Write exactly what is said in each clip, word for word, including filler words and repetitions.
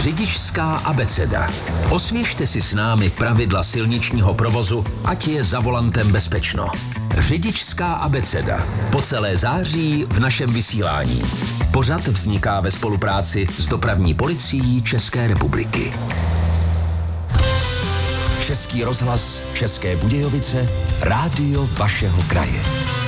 Řidičská abeceda. Osvěžte si s námi pravidla silničního provozu, ať je za volantem bezpečno. Řidičská abeceda. Po celé září v našem vysílání. Pořad vzniká ve spolupráci s Dopravní policií České republiky. Český rozhlas České Budějovice, rádio vašeho kraje.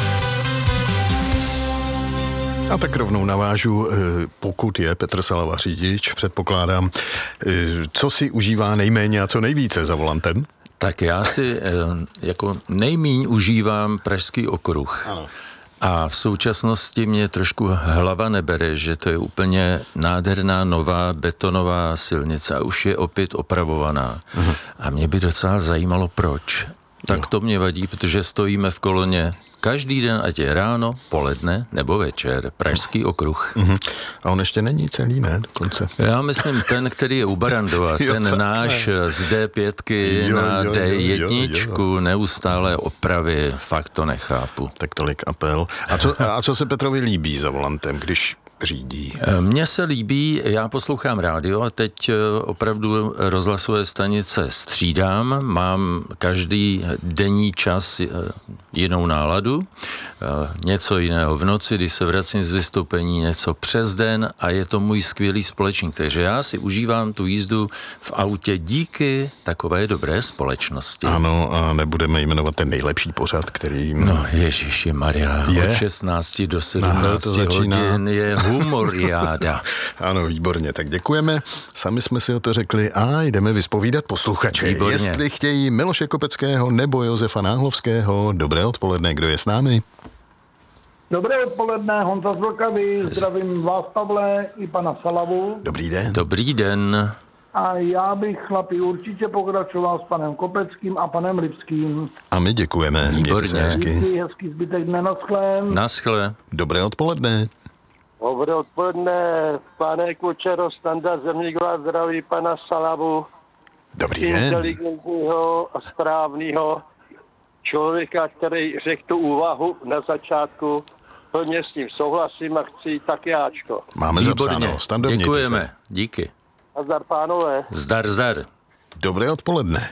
A tak rovnou navážu, pokud je Petr Salava řidič, předpokládám, co si užívá nejméně a co nejvíce za volantem? Tak já si jako nejmíň užívám Pražský okruh. Ano. A v současnosti mě trošku hlava nebere, že to je úplně nádherná nová betonová silnice a už je opět opravovaná. Aha. A mě by docela zajímalo, proč. Tak jo. To mě vadí, protože stojíme v koloně každý den, ať je ráno, poledne nebo večer. Pražský okruh. Uh-huh. A on ještě není celý, ne? Dokonce. Já myslím ten, který je u Barandova, ten jo, náš ne. Z dé pět jo, na jo, dé jedna neustále opravy, fakt to nechápu. Tak tolik apel. A co, a co se Petrovi líbí za volantem, když řídí? Mně se líbí, já poslouchám rádio a teď opravdu rozhlasové stanice střídám, mám každý denní čas jinou náladu, něco jiného v noci, když se vracím z vystoupení, něco přes den a je to můj skvělý společník, takže já si užívám tu jízdu v autě díky takové dobré společnosti. Ano, a nebudeme jmenovat ten nejlepší pořad, který... No ježiši Maria, je? Od šestnácti do sedmnácti hodin je humoriáda. Ano, výborně, tak děkujeme. Sami jsme si o to řekli a jdeme vyspovídat posluchače. Výborně. Jestli chtějí Miloše Kopeckého nebo Josefa Náhlovského. Dobré odpoledne, kdo je s námi? Dobré odpoledne, Honza z Vltavy, zdravím vás, Pavle, i pana Salavu. Dobrý den. Dobrý den. A já bych, chlapi, určitě pokračoval s panem Kopeckým a panem Lipským. A my děkujeme. Mějte se hezky. Díky, hezký zbytek dne, naschle. Naschle. Dobré odpoledne. Dobré odpoledne, pane Kučero, Standa Zemníková, zdraví pana Salavu. Dobrý den. Inteligentního a správného člověka, který řekl tu úvahu na začátku. Plně s tím souhlasím a chci tak jáčko. Máme Výborně. Zapsáno. Stando, děkujeme. Se. Díky. A zdar, pánové. Zdar, zdar. Dobré odpoledne.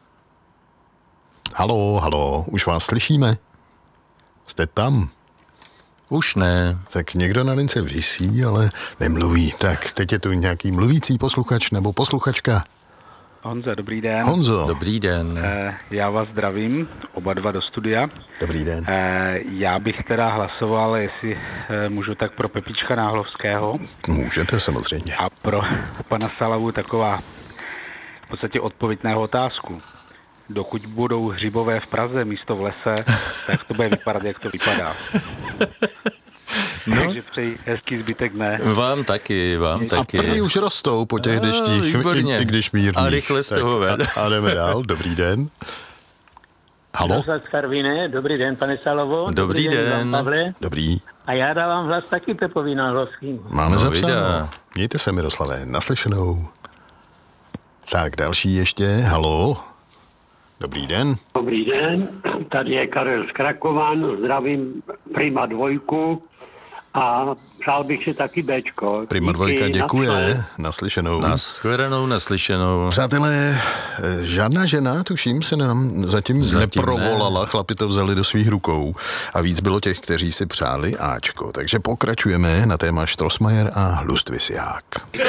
Haló, haló, už vás slyšíme? Jste tam? Už ne. Tak někdo na lince visí, ale nemluví. Tak teď je tu nějaký mluvící posluchač nebo posluchačka. Honzo, dobrý den. Honzo. Dobrý den. E, já vás zdravím, oba dva do studia. Dobrý den. E, já bych teda hlasoval, jestli e, můžu, tak pro Pepička Náhlovského. Můžete samozřejmě. A pro pana Salavu taková v podstatě odpověď na jeho otázku. Dokud budou hřibové v Praze místo v lese, tak to bude vypadat, jak to vypadá. No. Takže přeji hezký zbytek dne. Vám taky, vám a taky. A první už rostou po těch deštích, i, i když mírných. A rychle z toho ven. A, a jdeme dál, dobrý den. Halo? Dobrý den, pane Salovo. Dobrý, Dobrý den, den. Pavle. Dobrý. A já dávám hlas taky Pepovi Náhlovským. Máme no, zapsáno. Mějte se, Miroslave, naslyšenou. Tak, další ještě, halo? Dobrý den. Dobrý den, tady je Karel z Krakovan, zdravím Prima dvojku a přál bych si taky Bčko. Prima dvojka děkuje, naslyšenou. Nashledanou, naslyšenou. Přátelé, žádná žena, tuším, se nám zatím, zatím neprovolala, ne. Chlapi to vzali do svých rukou a víc bylo těch, kteří si přáli Ačko. Takže pokračujeme na téma Strossmayer a Hlustvisják.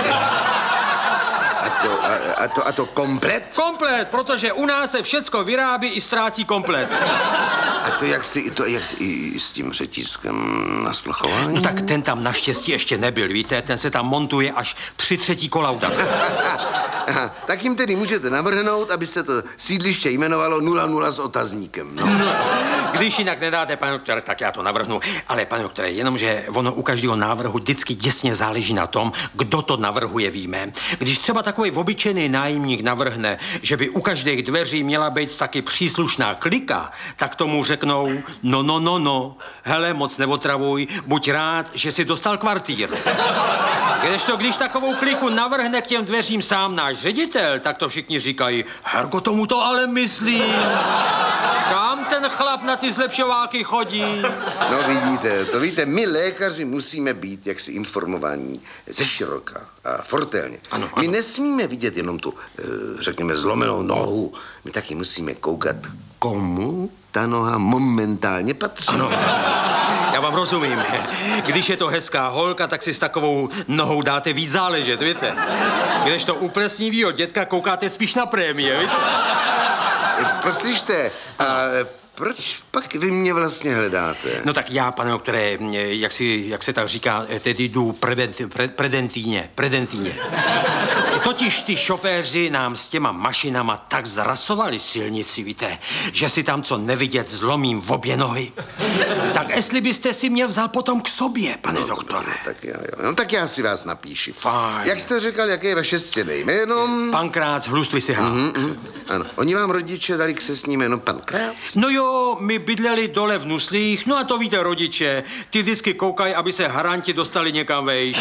A to, a, a to, a to komplet? Komplet, protože u nás se všecko vyrábí i ztrácí komplet. A to jak si, to jak si i s tím řetízkem na splachování? No tak ten tam naštěstí ještě nebyl, víte, ten se tam montuje až při třetí kolaudaci. Aha, tak jim tedy můžete navrhnout, abyste to sídliště jmenovalo nula nula s otazníkem, no. Když jinak nedáte, pane doktore, tak já to navrhnu. Ale, pane doktore, jenomže ono u každého návrhu vždycky děsně záleží na tom, kdo to navrhuje, víme. Když třeba takový obyčejný nájemník navrhne, že by u každých dveří měla být taky příslušná klika, tak tomu řeknou, no, no, no, no, hele, moc neotravuj, buď rád, že si dostal kvartír. Kdežto, když takovou kliku navrhne k těm dveřím sám náš ředitel, tak to všichni říkají, Herko, tomu to ale myslí. Kam ten ten chlap na ty zlepšováky chodí. No vidíte, to víte, my lékaři musíme být jaksi informovaní ze široka a fortelně. Ano, ano. My nesmíme vidět jenom tu, řekněme, zlomenou nohu. My taky musíme koukat, komu ta noha momentálně patří. Ano, já vám rozumím. Když je to hezká holka, tak si s takovou nohou dáte víc záležet, víte? Když to u plesnivýho dětka koukáte spíš na prémie, víte? Poslyšte, a proč pak vy mě vlastně hledáte? No tak já, pane doktore, jak, si, jak se tak říká, tedy jdu prevent, pre, predentíně, predentíně. Totiž ty šoféři nám s těma mašinama tak zrasovali silnici, víte, že si tam co nevidět zlomím v obě nohy. Tak jestli byste si mě vzal potom k sobě, pane no, doktore. No, tak, jo, jo. no tak já si vás napíši. Fajn. Jak jste říkal, jaké je vaše stěné jméno? Pankrác Hlustvi si hák. Mm, mm, ano. Oni vám rodiče dali k sestní jméno Pankrác? No jo, my bydleli dole v Nuslích, no a to víte, rodiče, ty vždycky koukají, aby se haranti dostali někam vejš.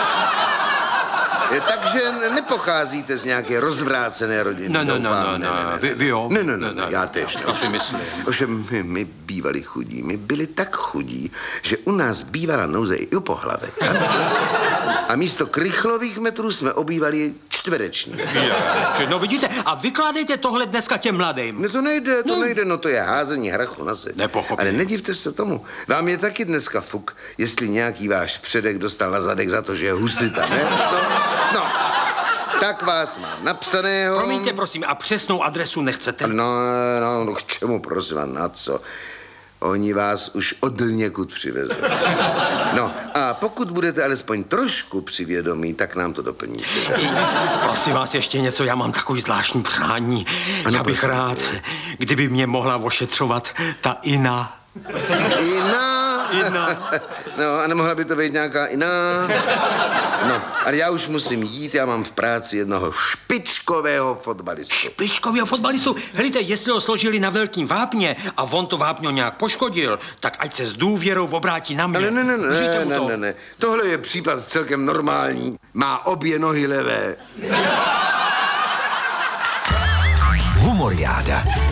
Takže nepocházíte z nějaké rozvrácené rodiny. No, no, no, doufám, no, ne, no, ne, ne. vy, vy jo? Ne, ne, ne, ne, já tež ne. To si myslím. Ovšem, my, my bývali chudí, my byli tak chudí, že u nás bývala nouze i u pohlavek. A místo krychlových metrů jsme obývali čtvereční. No vidíte, a vykládejte tohle dneska těm mladým. No to nejde, to no. nejde, no to je házení hrachu na zeď. Nepochopím. Ale nedivte se tomu, vám je taky dneska fuk, jestli nějaký váš předek dostal na zadek za to, že je husita, ne? No, no. Tak vás mám napsaného. Promiňte, prosím, a přesnou adresu nechcete? No, no, no, k čemu, prosím, na co? Oni vás už od někud přivezou. No, a pokud budete alespoň trošku přivědomí, tak nám to doplníte. Prosím vás ještě něco, já mám takový zvláštní přání. Ano, já bych prosím. rád, kdyby mě mohla ošetřovat ta Ina. Ina? Ina. No, a nemohla by to být nějaká Ina? No, ale já už musím jít, já mám v práci jednoho špičkového fotbalistu. Špičkového fotbalistu? Helejte, jestli ho složili na velkým vápně a on to vápňo nějak poškodil, tak ať se s důvěrou obrátí na mě. Ale ne, ne, ne, Držíte mu ne, to? ne, ne. Tohle je případ celkem normální. Má obě nohy levé. Humoriáda.